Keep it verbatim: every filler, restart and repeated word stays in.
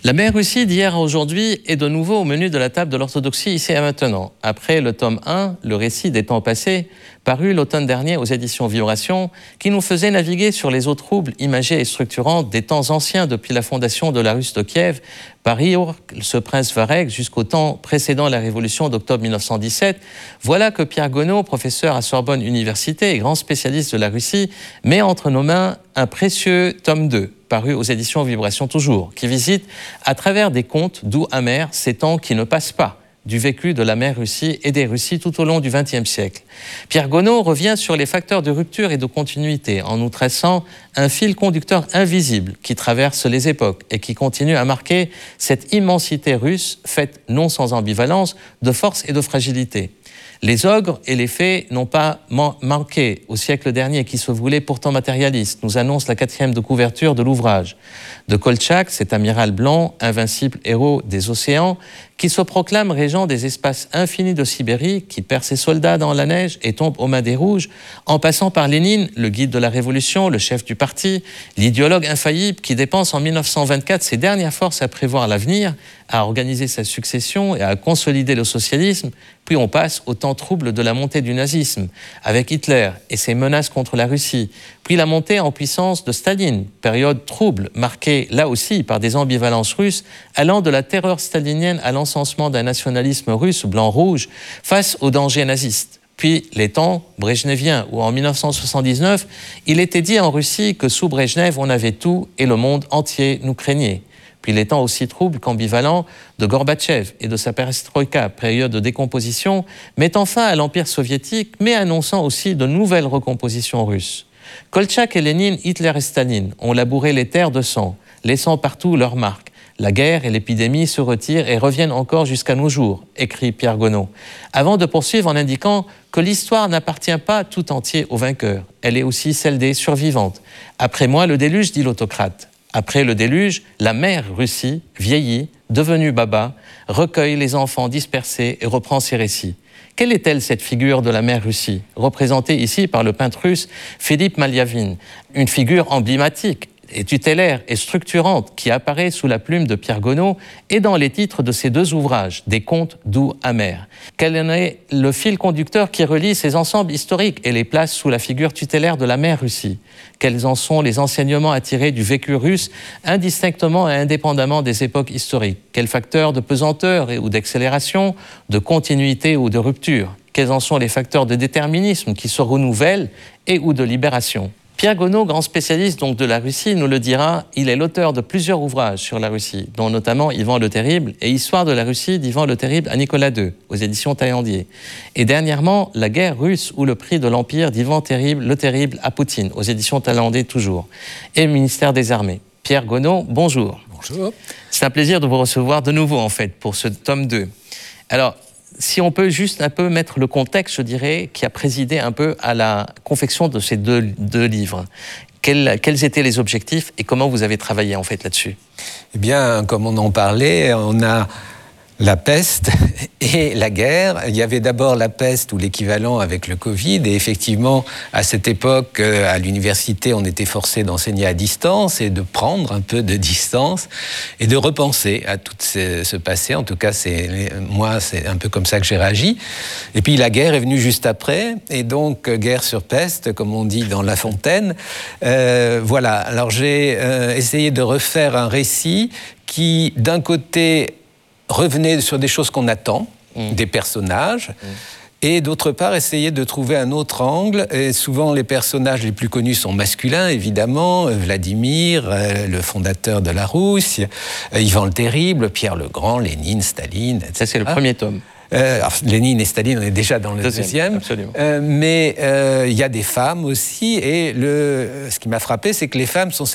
La mère Russie d'hier à aujourd'hui est de nouveau au menu de la table de l'orthodoxie ici et maintenant. Après le tome un, le récit des temps passés, paru l'automne dernier aux éditions Vibration, qui nous faisait naviguer sur les eaux troubles, imagées et structurantes des temps anciens depuis la fondation de la Russe de Kiev, par Ihor, ce prince Vareg, jusqu'au temps précédant la révolution d'octobre mille neuf cent dix-sept, voilà que Pierre Gonod, professeur à Sorbonne Université et grand spécialiste de la Russie, met entre nos mains un précieux tome deux, paru aux éditions Vibration toujours, qui visite à travers des contes doux amers ces temps qui ne passent pas, du vécu de la mère Russie et des Russies tout au long du vingtième siècle. Pierre Gonod revient sur les facteurs de rupture et de continuité en nous traçant un fil conducteur invisible qui traverse les époques et qui continue à marquer cette immensité russe faite non sans ambivalence de force et de fragilité. Les ogres et les fées n'ont pas man manqué au siècle dernier, qui se voulait pourtant matérialiste, nous annonce la quatrième de couverture de l'ouvrage. De Kolchak, cet amiral blanc, invincible héros des océans, qui se proclame régent des espaces infinis de Sibérie, qui perd ses soldats dans la neige et tombe aux mains des Rouges, en passant par Lénine, le guide de la Révolution, le chef du parti, l'idéologue infaillible qui dépense en mille neuf cent vingt-quatre ses dernières forces à prévoir l'avenir, à organiser sa succession et à consolider le socialisme, puis on passe au temps trouble de la montée du nazisme, avec Hitler et ses menaces contre la Russie, puis la montée en puissance de Staline, période trouble, marquée là aussi par des ambivalences russes, allant de la terreur stalinienne à l'encensement d'un nationalisme russe blanc-rouge face aux dangers nazistes. Puis les temps brejneviens, où en mille neuf cent soixante-dix-neuf, il était dit en Russie que sous Brejnev, on avait tout et le monde entier nous craignait. Puis les temps aussi troubles qu'ambivalents de Gorbatchev et de sa perestroïka, période de décomposition, mettant fin à l'Empire soviétique, mais annonçant aussi de nouvelles recompositions russes. Kolchak et Lénine, Hitler et Staline ont labouré les terres de sang, laissant partout leurs marques. La guerre et l'épidémie se retirent et reviennent encore jusqu'à nos jours, écrit Pierre Gonod, avant de poursuivre en indiquant que l'histoire n'appartient pas tout entier aux vainqueurs, elle est aussi celle des survivantes. Après moi, le déluge, dit l'autocrate. Après le déluge, la mère Russie, vieillie, devenue baba, recueille les enfants dispersés et reprend ses récits. Quelle est-elle, cette figure de la mère Russie, représentée ici par le peintre russe Philippe Maliavine, une figure emblématique et tutélaire et structurante qui apparaît sous la plume de Pierre Gonod et dans les titres de ses deux ouvrages, des contes doux amers. Quel en est le fil conducteur qui relie ces ensembles historiques et les place sous la figure tutélaire de la mère Russie? Quels en sont les enseignements à tirer du vécu russe indistinctement et indépendamment des époques historiques? Quels facteurs de pesanteur et ou d'accélération, de continuité ou de rupture? Quels en sont les facteurs de déterminisme qui se renouvellent et ou de libération? Pierre Gonod, grand spécialiste donc de la Russie, nous le dira, il est l'auteur de plusieurs ouvrages sur la Russie, dont notamment Ivan le Terrible et Histoire de la Russie d'Ivan le Terrible à Nicolas deux, aux éditions Taillandier. Et dernièrement, La guerre russe ou le prix de l'Empire d'Ivan Terrible, le Terrible à Poutine, aux éditions Taillandier toujours, et le ministère des Armées. Pierre Gonod, bonjour. Bonjour. C'est un plaisir de vous recevoir de nouveau, en fait, pour ce tome deux. Alors, si on peut juste un peu mettre le contexte, je dirais, qui a présidé un peu à la confection de ces deux, deux livres. Quels, quels étaient les objectifs et comment vous avez travaillé en fait là-dessus? Eh bien, comme on en parlait, on a la peste et la guerre. Il y avait d'abord la peste ou l'équivalent avec le Covid. Et effectivement, à cette époque, à l'université, on était forcé d'enseigner à distance et de prendre un peu de distance et de repenser à tout ce, ce passé. En tout cas, c'est, moi, c'est un peu comme ça que j'ai réagi. Et puis, la guerre est venue juste après. Et donc, guerre sur peste, comme on dit dans La Fontaine. Euh, voilà. Alors, j'ai euh, essayé de refaire un récit qui, d'un côté, revenez sur des choses qu'on attend, mmh. des personnages, mmh. et d'autre part, essayer de trouver un autre angle. Et souvent, les personnages les plus connus sont masculins, évidemment. Vladimir, euh, le fondateur de la Russie, euh, Ivan le Terrible, Pierre le Grand, Lénine, Staline, et cetera. Ça, c'est le premier tome. Euh, alors, Lénine et Staline, on est déjà dans le deuxième. deuxième. Absolument. Euh, mais il euh, y a des femmes aussi. Et le, ce qui m'a frappé, c'est que les femmes sont